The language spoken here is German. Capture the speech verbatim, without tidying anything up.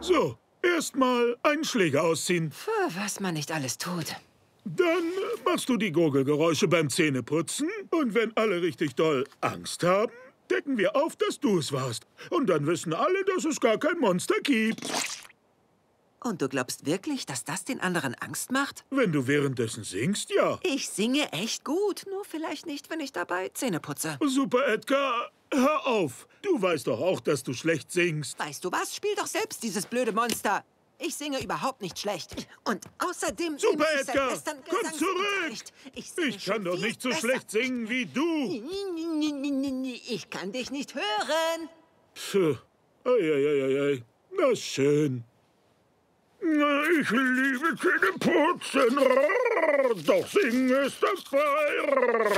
So, erstmal einen Schläger ausziehen. Puh, was man nicht alles tut. Dann machst du die Gurgelgeräusche beim Zähneputzen. Und wenn alle richtig doll Angst haben, decken wir auf, dass du es warst. Und dann wissen alle, dass es gar kein Monster gibt. Und du glaubst wirklich, dass das den anderen Angst macht? Wenn du währenddessen singst, ja. Ich singe echt gut, nur vielleicht nicht, wenn ich dabei Zähne putze. Super, Edgar. Hör auf. Du weißt doch auch, dass du schlecht singst. Weißt du was? Spiel doch selbst dieses blöde Monster. Ich singe überhaupt nicht schlecht. Und außerdem Super, nehme ich seit Edgar. gestern Komm zurück. Gesangsunterricht. Ich, singe Ich kann schon doch viel nicht so besser. schlecht singen wie du. Ich kann dich nicht hören. Puh. Eieieiei. Na schön. Ich liebe Zähneputzen. Doch singen ist dabei.